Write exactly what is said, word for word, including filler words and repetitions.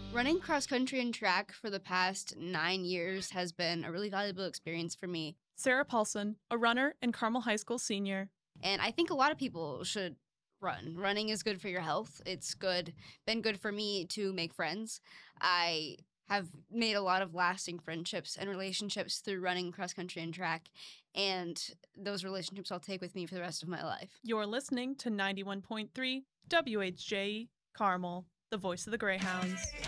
Running cross country and track for the past nine years has been a really valuable experience for me. Sarah Paulson, a runner and Carmel High School senior. And I think a lot of people should run. Running is good for your health. It's good, been good for me to make friends. I have made a lot of lasting friendships and relationships through running cross country and track. And those relationships I'll take with me for the rest of my life. You're listening to ninety-one point three W H J E Carmel, the voice of the Greyhounds.